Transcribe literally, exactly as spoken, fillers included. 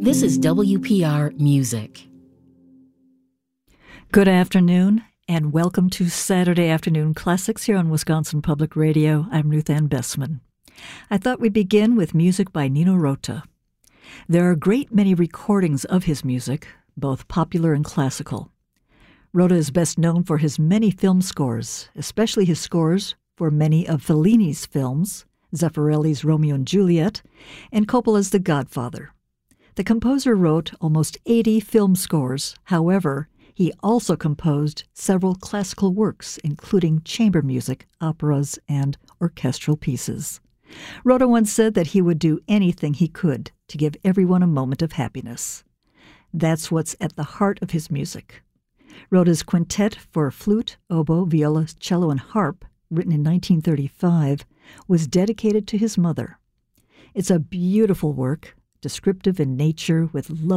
This is W P R Music. Good afternoon, and welcome to Saturday Afternoon Classics here on Wisconsin Public Radio. I'm Ruth Ann Bessman. I thought we'd begin with music by Nino Rota. There are a great many recordings of his music, both popular and classical. Rota is best known for his many film scores, especially his scores for many of Fellini's films, Zeffirelli's Romeo and Juliet, and Coppola's The Godfather. The composer wrote almost eighty film scores. However, he also composed several classical works, including chamber music, operas, and orchestral pieces. Rota once said that he would do anything he could to give everyone a moment of happiness. That's what's at the heart of his music. Rota's quintet for flute, oboe, viola, cello, and harp, written in nineteen thirty-five, was dedicated to his mother. It's a beautiful work, descriptive in nature with love